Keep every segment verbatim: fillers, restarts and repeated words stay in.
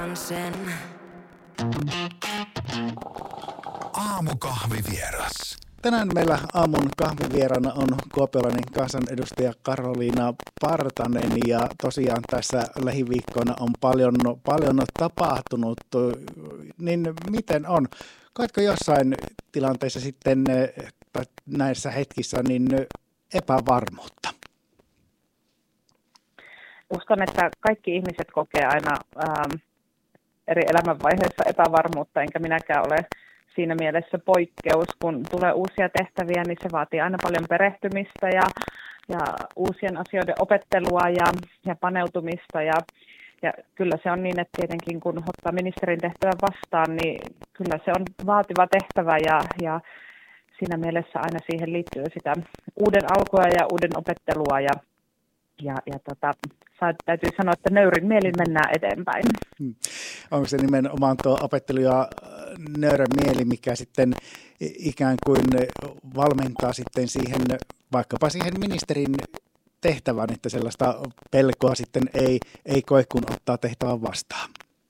Sen. Aamukahvivieras. Tänään meillä aamun kahvivieraana on kuopiolainen kansanedustaja Karoliina Partanen ja tosiaan tässä lähiviikkoina on paljon, paljon tapahtunut, niin miten on? Koetko jossain tilanteessa sitten näissä hetkissä niin epävarmuutta? Uskon, että kaikki ihmiset kokee aina ähm, eri elämänvaiheissa epävarmuutta, enkä minäkään ole siinä mielessä poikkeus. Kun tulee uusia tehtäviä, niin se vaatii aina paljon perehtymistä ja, ja uusien asioiden opettelua ja, ja paneutumista. Ja, ja kyllä se on niin, että tietenkin kun ottaa ministerin tehtävän vastaan, niin kyllä se on vaativa tehtävä ja, ja siinä mielessä aina siihen liittyy sitä uuden alkua ja uuden opettelua ja Ja, ja tota, täytyy sanoa, että nöyrin mielin mennään eteenpäin. Hmm. Onko se nimenomaan tuo opettelu ja nöyrä mieli, mikä sitten ikään kuin valmentaa sitten siihen, vaikkapa siihen ministerin tehtävään, että sellaista pelkoa sitten ei, ei koe, kun ottaa tehtävän vastaan?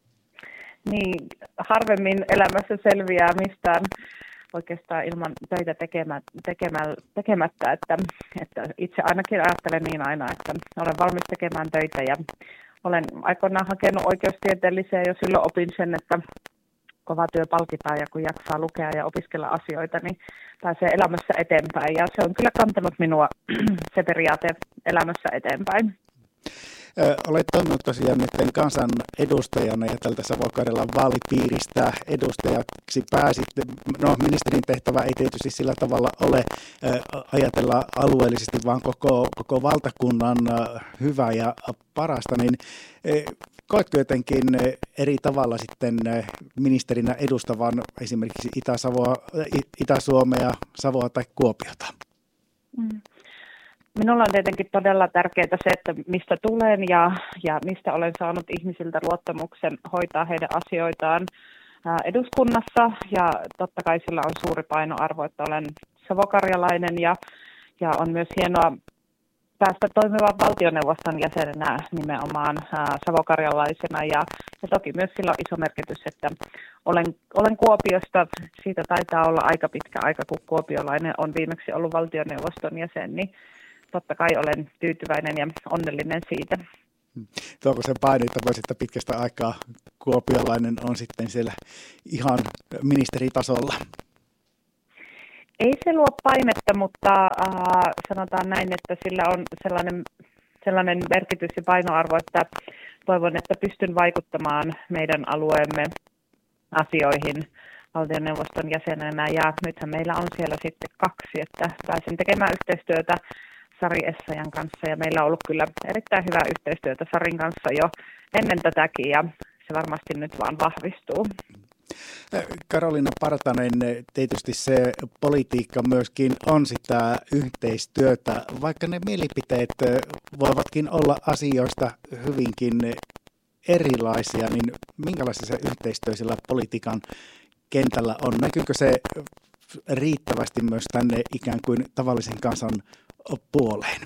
Niin, harvemmin elämässä selviää mistään oikeastaan ilman töitä tekemä, tekemä, tekemättä, että, että itse ainakin ajattelen niin aina, että olen valmis tekemään töitä ja olen aikoinaan hakenut oikeustieteelliseen ja silloin opin sen, että kova työ palkitaan ja kun jaksaa lukea ja opiskella asioita, niin pääsee elämässä eteenpäin ja se on kyllä kantanut minua se periaate elämässä eteenpäin. Olet toiminut tosiaan nyt kansanedustajana ja tältä Savo-Karjalan vaalipiiristä edustajaksi pääsit. No, ministerin tehtävä ei tietysti sillä tavalla ole ajatella alueellisesti, vaan koko, koko valtakunnan hyvää ja parasta. Niin koetko jotenkin eri tavalla sitten ministerinä edustavan esimerkiksi Itä-Savoa, Itä-Suomea, Savoa tai Kuopiota? Mm. Minulla on tietenkin todella tärkeää se, että mistä tulen ja, ja mistä olen saanut ihmisiltä luottamuksen hoitaa heidän asioitaan eduskunnassa. Ja totta kai sillä on suuri painoarvo, että olen savokarjalainen ja, ja on myös hienoa päästä toimivan valtioneuvoston jäsenenä nimenomaan savokarjalaisena. Ja, ja toki myös sillä on iso merkitys, että olen, olen Kuopiosta. Siitä taitaa olla aika pitkä aika, kun kuopiolainen on viimeksi ollut valtioneuvoston jäsen, niin totta kai olen tyytyväinen ja onnellinen siitä. Tuoko se painetta myös, että pitkästä aikaa kuopiolainen on sitten siellä ihan ministeritasolla? Ei se luo painetta, mutta äh, sanotaan näin, että sillä on sellainen, sellainen merkitys ja painoarvo, että toivon, että pystyn vaikuttamaan meidän alueemme asioihin valtioneuvoston jäsenenä. Ja nythän meillä on siellä sitten kaksi, että pääsen tekemään yhteistyötä Sari Essayahn kanssa ja meillä on ollut kyllä erittäin hyvää yhteistyötä Sarin kanssa jo ennen tätäkin ja se varmasti nyt vaan vahvistuu. Karoliina Partanen, tietysti se politiikka myöskin on sitä yhteistyötä, vaikka ne mielipiteet voivatkin olla asioista hyvinkin erilaisia, niin minkälaista se yhteistyö sillä politiikan kentällä on? Näkyykö se riittävästi myös tänne ikään kuin tavallisen kansan puoleen?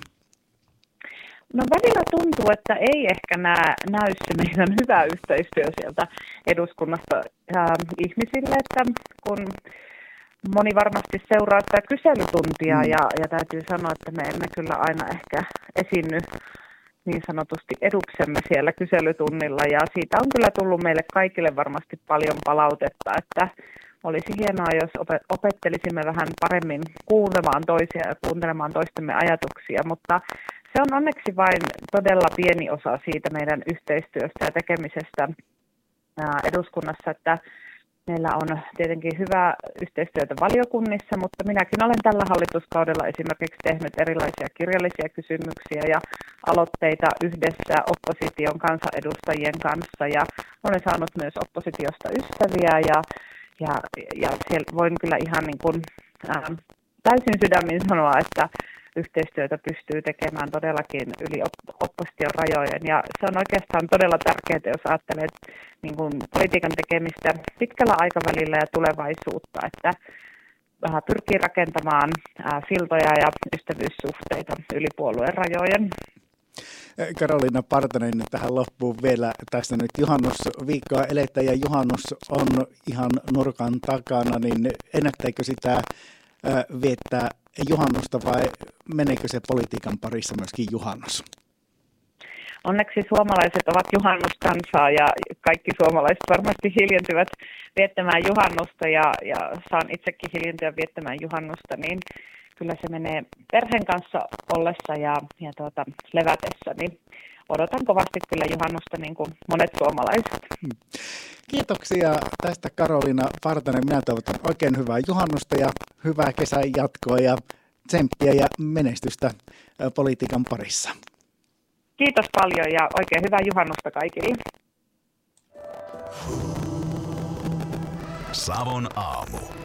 No välillä tuntuu, että ei ehkä näe, näy se meidän hyvä yhteistyö sieltä eduskunnasta äh, ihmisille, että kun moni varmasti seuraa sitä kyselytuntia mm. ja, ja täytyy sanoa, että me emme kyllä aina ehkä esiinny niin sanotusti eduksemme siellä kyselytunnilla ja siitä on kyllä tullut meille kaikille varmasti paljon palautetta, että olisi hienoa, jos opettelisimme vähän paremmin kuulemaan toisia ja kuuntelemaan toistemme ajatuksia, mutta se on onneksi vain todella pieni osa siitä meidän yhteistyöstä ja tekemisestä eduskunnassa, että meillä on tietenkin hyvää yhteistyötä valiokunnissa, mutta minäkin olen tällä hallituskaudella esimerkiksi tehnyt erilaisia kirjallisia kysymyksiä ja aloitteita yhdessä opposition kansanedustajien kanssa ja olen saanut myös oppositiosta ystäviä ja Ja, ja siellä voin kyllä ihan niin kuin, ää, täysin sydämin sanoa, että yhteistyötä pystyy tekemään todellakin yli opposition rajojen. Ja se on oikeastaan todella tärkeää, jos ajattelet niin kuin politiikan tekemistä pitkällä aikavälillä ja tulevaisuutta, että ää, pyrkii rakentamaan ää, siltoja ja ystävyyssuhteita yli puolueen rajojen. Karoliina Partanen tähän loppuun vielä. Tässä nyt juhannusviikkoa eletään ja juhannus on ihan nurkan takana, niin ennättääkö sitä viettää juhannusta vai meneekö se politiikan parissa myöskin juhannus? Onneksi suomalaiset ovat juhannuskansaa ja kaikki suomalaiset varmasti hiljentyvät viettämään juhannusta ja, ja saan itsekin hiljentyä viettämään juhannusta, niin kyllä se menee perheen kanssa ollessa ja, ja tuota, levätessä, niin odotan kovasti kyllä juhannusta niin kuin monet suomalaiset. Kiitoksia tästä Karoliina Partanen. Minä toivotan oikein hyvää juhannusta ja hyvää kesän jatkoa ja tsemppiä ja menestystä politiikan parissa. Kiitos paljon ja oikein hyvää juhannusta kaikille. Savon aamu.